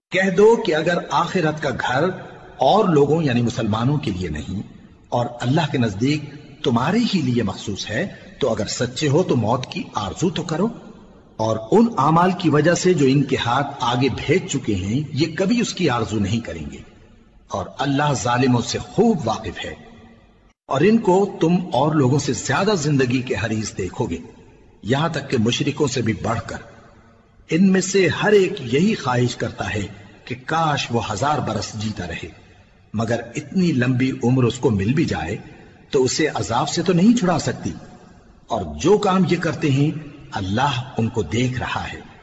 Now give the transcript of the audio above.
कह दो कि अगर आखिरत का घर और लोगों यानी मुसलमानों के लिए नहीं और अल्लाह के नजदीक तुम्हारे ही लिए मखसूस है, तो अगर सच्चे हो तो मौत की आरजू तो करो। और उन आमाल की वजह से जो इनके हाथ आगे भेज चुके हैं, ये कभी उसकी आरजू नहीं करेंगे और अल्लाह जालिमों से खूब वाकिफ है। और इनको तुम और लोगों से ज्यादा जिंदगी के हरीस देखोगे, यहां तक कि मुशरिकों से भी बढ़कर। इनमें से हर एक यही ख्वाहिश करता है कि काश वो 1000 बरस जीता रहे, मगर इतनी लंबी उम्र उसको मिल भी जाए तो उसे अजाब से तो नहीं छुड़ा सकती। और जो काम ये करते हैं अल्लाह उनको देख रहा है।